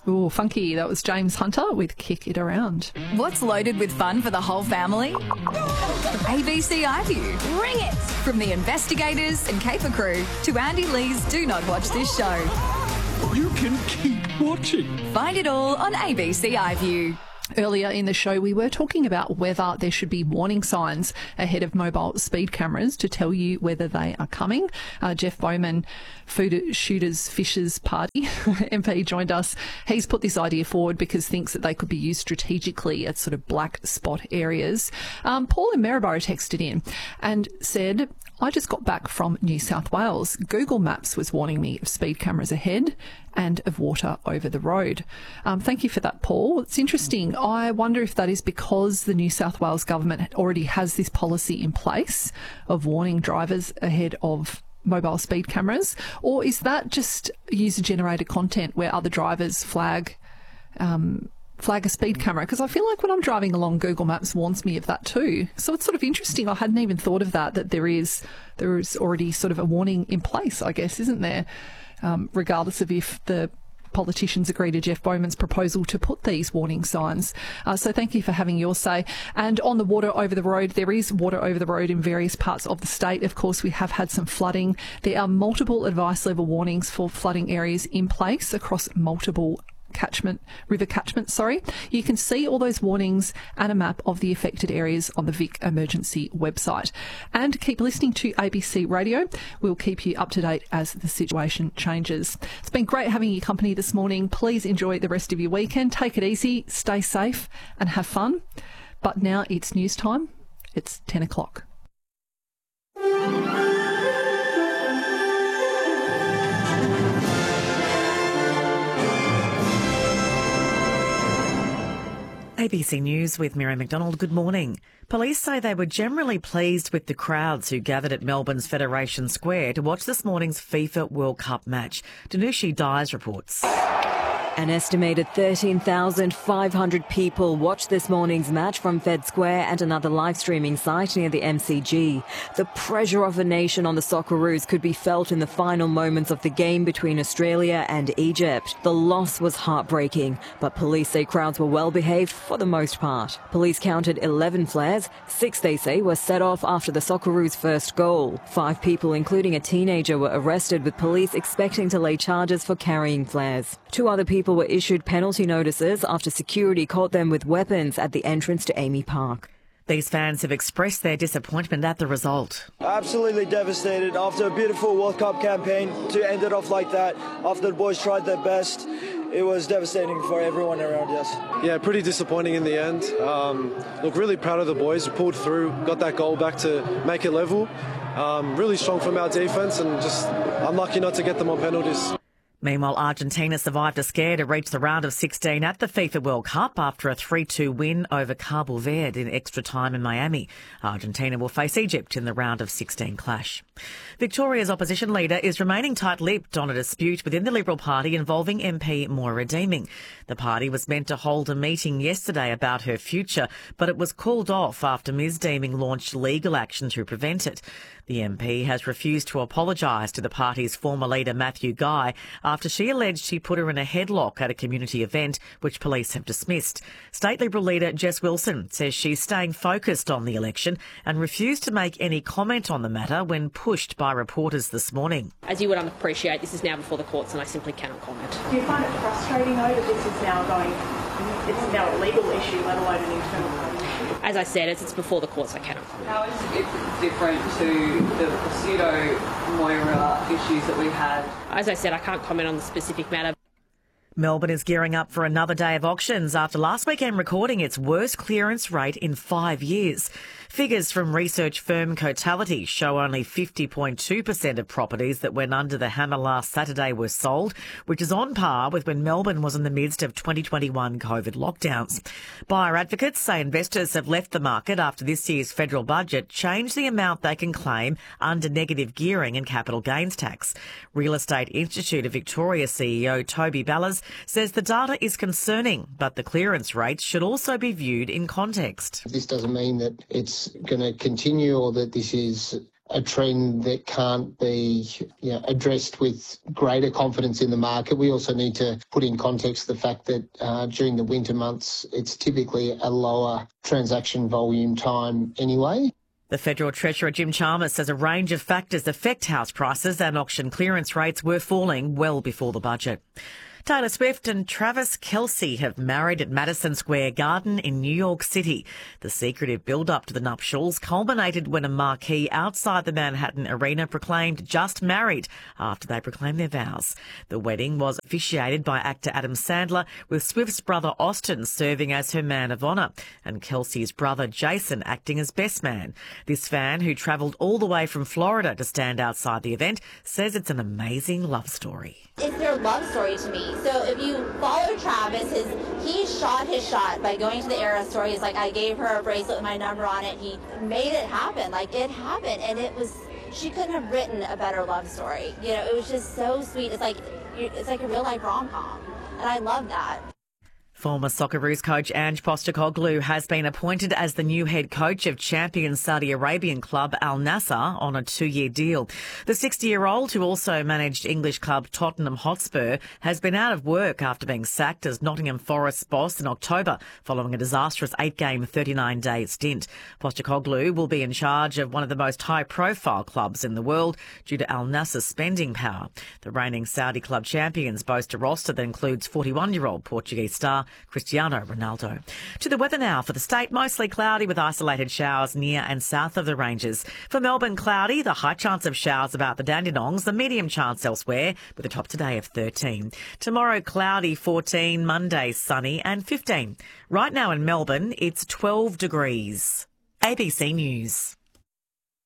Ooh, funky. That was James Hunter with Kick It Around. What's loaded with fun for the whole family? ABC iView. Bring it! From the investigators and Caper crew to Andy Lee's Do Not Watch This Show. You can keep watching. Find it all on ABC iView. Earlier in the show, we were talking about whether there should be warning signs ahead of mobile speed cameras to tell you whether they are coming. Jeff Bowman, Food Shooters Fishers Party MP, joined us. He's put this idea forward because thinks that they could be used strategically at sort of black spot areas. Paul in Maryborough texted in and said, I just got back from New South Wales. Google Maps was warning me of speed cameras ahead and of water over the road. Thank you for that, Paul. It's interesting. I wonder if that is because the New South Wales government already has this policy in place of warning drivers ahead of mobile speed cameras, or is that just user-generated content where other drivers flag a speed camera? Because I feel like when I'm driving along, Google Maps warns me of that too. So it's sort of interesting. I hadn't even thought of that there is already sort of a warning in place, I guess, isn't there? Regardless of if the politicians agree to Jeff Bowman's proposal to put these warning signs. So thank you for having your say. And on the water over the road, there is water over the road in various parts of the state. Of course, we have had some flooding. There are multiple advice level warnings for flooding areas in place across multiple river catchments. You can see all those warnings and a map of the affected areas on the Vic Emergency website. And keep listening to ABC Radio. We'll keep you up to date as the situation changes. It's been great having your company this morning. Please enjoy the rest of your weekend. Take it easy, stay safe and have fun. But now it's news time. It's 10 o'clock. ABC News with Miriam McDonald. Good morning. Police say they were generally pleased with the crowds who gathered at Melbourne's Federation Square to watch this morning's FIFA World Cup match. Danushi Dyes reports. An estimated 13,500 people watched this morning's match from Fed Square and another live streaming site near the MCG. The pressure of the nation on the Socceroos could be felt in the final moments of the game between Australia and Egypt. The loss was heartbreaking, but police say crowds were well behaved for the most part. Police counted 11 flares. 6, they say, were set off after the Socceroos' first goal. 5 people, including a teenager, were arrested, with police expecting to lay charges for carrying flares. 2 other people were issued penalty notices after security caught them with weapons at the entrance to Amy Park. These fans have expressed their disappointment at the result. Absolutely devastated after a beautiful World Cup campaign to end it off like that. After the boys tried their best, it was devastating for everyone around us. Yeah, pretty disappointing in the end. Look, really proud of the boys who pulled through, got that goal back to make it level. Really strong from our defence and just unlucky not to get them on penalties. Meanwhile, Argentina survived a scare to reach the round of 16 at the FIFA World Cup after a 3-2 win over Cabo Verde in extra time in Miami. Argentina will face Egypt in the round of 16 clash. Victoria's opposition leader is remaining tight-lipped on a dispute within the Liberal Party involving MP Moira Deeming. The party was meant to hold a meeting yesterday about her future, but it was called off after Ms Deeming launched legal action to prevent it. The MP has refused to apologise to the party's former leader Matthew Guy after she alleged he put her in a headlock at a community event, which police have dismissed. State Liberal leader Jess Wilson says she's staying focused on the election and refused to make any comment on the matter when pushed by reporters this morning. As you would appreciate, this is now before the courts and I simply cannot comment. Do you find it frustrating, though, that this is now it's now a legal issue, let alone an internal party issue? As I said, it's before the courts, I cannot comment. How is it different to the pseudo-Moira issues that we had? As I said, I can't comment on the specific matter. Melbourne is gearing up for another day of auctions after last weekend recording its worst clearance rate in 5 years. Figures from research firm Cotality show only 50.2% of properties that went under the hammer last Saturday were sold, which is on par with when Melbourne was in the midst of 2021 COVID lockdowns. Buyer advocates say investors have left the market after this year's federal budget changed the amount they can claim under negative gearing and capital gains tax. Real Estate Institute of Victoria CEO Toby Ballas says the data is concerning, but the clearance rates should also be viewed in context. This doesn't mean that it's going to continue or that this is a trend that can't be addressed with greater confidence in the market. We also need to put in context the fact that during the winter months, it's typically a lower transaction volume time anyway. The Federal Treasurer Jim Chalmers says a range of factors affect house prices and auction clearance rates were falling well before the budget. Taylor Swift and Travis Kelce have married at Madison Square Garden in New York City. The secretive build-up to the nuptials culminated when a marquee outside the Manhattan Arena proclaimed just married after they proclaimed their vows. The wedding was officiated by actor Adam Sandler, with Swift's brother Austin serving as her man of honour and Kelce's brother Jason acting as best man. This fan, who travelled all the way from Florida to stand outside the event, says it's an amazing love story. It's their love story to me. So if you follow Travis, he shot his shot by going to the Eras store. He's like, I gave her a bracelet with my number on it. He made it happen. Like, it happened. And she couldn't have written a better love story. You know, it was just so sweet. It's like a real life rom-com. And I love that. Former Socceroos coach Ange Postecoglou has been appointed as the new head coach of champion Saudi Arabian club Al Nassr on a 2-year deal. The 60-year-old, who also managed English club Tottenham Hotspur, has been out of work after being sacked as Nottingham Forest's boss in October following a disastrous 8-game, 39-day stint. Postecoglou will be in charge of one of the most high-profile clubs in the world due to Al Nassr's spending power. The reigning Saudi club champions boast a roster that includes 41-year-old Portuguese star Cristiano Ronaldo. To the weather now for the state, mostly cloudy with isolated showers near and south of the ranges. For Melbourne, cloudy, the high chance of showers about the Dandenongs, the medium chance elsewhere, with a top today of 13. Tomorrow, cloudy, 14, Monday, sunny and 15. Right now in Melbourne, it's 12 degrees. ABC News.